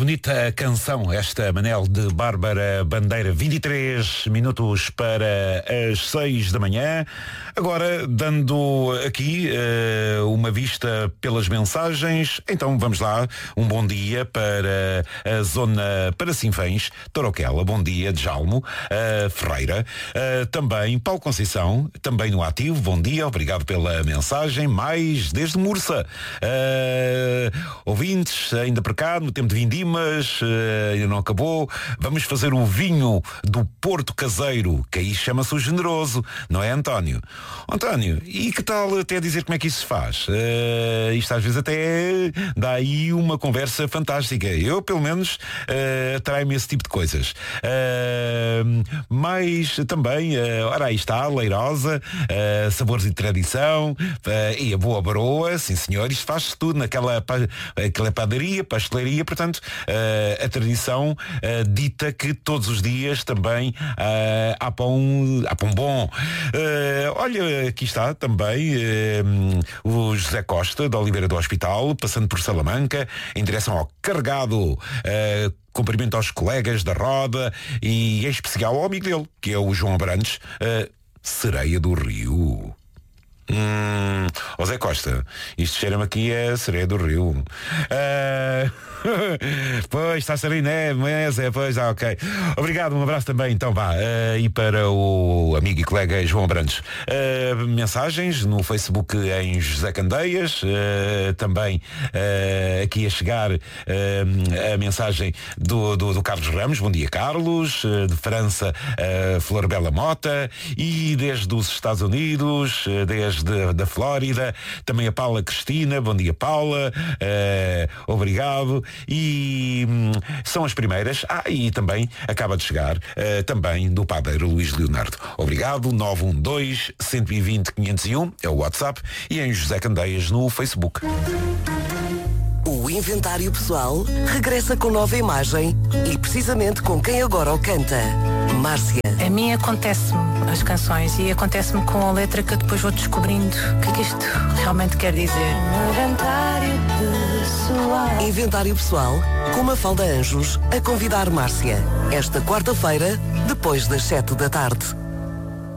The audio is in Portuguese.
bonita canção, esta, Manel, de Bárbara Bandeira. 23 minutos para as 6 da manhã. Agora, dando aqui uma vista pelas mensagens. Então vamos lá, um bom dia para a zona para Sinfãs, Toroquela, bom dia, Djalmo, Ferreira, também Paulo Conceição, também no ativo, bom dia, obrigado pela mensagem. Mais desde Mursa, ouvintes ainda por cá, no tempo de vindimas, ainda não acabou. Vamos fazer o vinho do Porto Caseiro, que aí chama-se o Generoso, não é, António? António, e que tal até dizer como é que isso se faz? Isto às vezes até dá aí uma conversa fantástica. Eu, pelo menos, atrai-me esse tipo de coisas. Mas também, ora, aí está, Leirosa, sabores e tradição, e a boa baroa, sim senhor, isto faz-se tudo naquela padaria, pastelaria, portanto, a tradição dita que todos os dias também há pão bom. Olha, aqui está também o José Costa, de Oliveira do Hospital, passando por Salamanca, em direção ao Carregado. Cumprimento aos colegas da Roda e em especial ao amigo dele, que é o João Abrantes, Sereia do Rio. Ó Zé Costa, isto cheira-me aqui a Sereia do Rio. Pois, está a ser neve, mas pois, ok. Obrigado, um abraço também, então vá. E para o amigo e colega João Abrantes, mensagens no Facebook em José Candeias, também aqui a chegar a mensagem do Carlos Ramos, bom dia Carlos, de França, Flor Bela Mota, e desde os Estados Unidos, desde da Flórida, também a Paula Cristina, bom dia Paula, obrigado. E são as primeiras. E também acaba de chegar também do padeiro Luís Leonardo. Obrigado. 912-120-501 é o WhatsApp, e em José Candeias no Facebook. O Inventário Pessoal regressa com nova imagem e precisamente com quem agora o canta. Márcia. A mim acontece-me as canções e acontece-me com a letra que eu depois vou descobrindo o que é que isto realmente quer dizer. Inventário Pessoal. Inventário Pessoal com Mafalda Anjos a convidar Márcia esta quarta-feira depois das 7 da tarde.